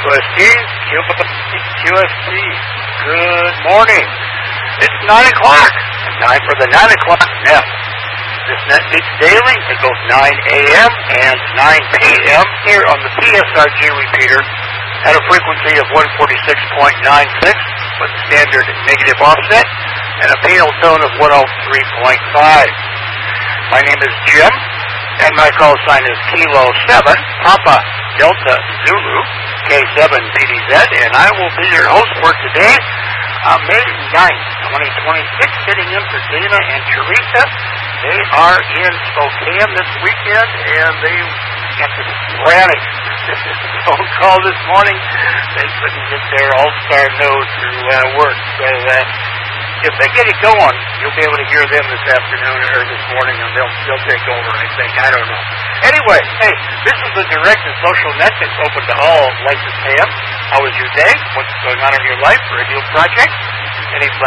QSC. Good morning. It's 9 o'clock. Time for the 9 o'clock nap. This net meets daily. It goes 9 a.m. and 9 p.m. here on the PSRG repeater at a frequency of 146.96 with standard negative offset and a penal tone of 103.5. My name is Jim, and my call sign is Kilo 7, Papa Delta Zulu, K7 BDZ, and I will be your host for today, May 9th, 2026, sitting in for Dana and Teresa. They are in Spokane this weekend, and they got this frantic phone call this morning. They couldn't get their all-star node to work, so if they get it going, you'll be able to hear them this afternoon or this morning, and they'll take over, I think. I don't know. Anyway, hey, this is the direct and social net that's open to all licensed fans. How was your day? What's going on in your life? Radio project? Any